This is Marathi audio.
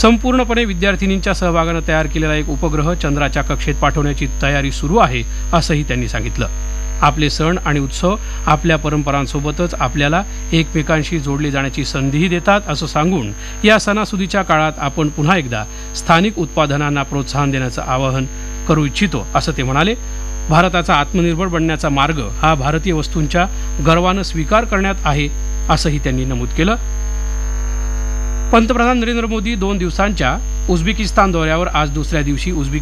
संपूर्णपणे विद्यार्थिनींच्या सहभागानं तयार केलेला एक उपग्रह चंद्राच्या कक्षेत पाठवण्याची तयारी सुरू आहे असंही त्यांनी सांगितलं. आपले सण आणि उत्सव आपल्या परंपरांसोबतच आपल्याला एकमेकांशी जोडले जाण्याची संधीही देतात असं सांगून या सणासुदीच्या काळात आपण पुन्हा एकदा स्थानिक उत्पादनांना प्रोत्साहन देण्याचं आवाहन करू इच्छितो असं ते म्हणाले. भारताचा आत्मनिर्भर बनण्याचा मार्ग हा भारतीय वस्तूंच्या गर्वानं स्वीकार करण्यात आहे असंही त्यांनी नमूद केलं. पंतप्रधान नरेंद्र मोदी 2 दिवसांच्या उझबेकिस्तान दौऱ्यावर आज दुसऱ्या दिवशी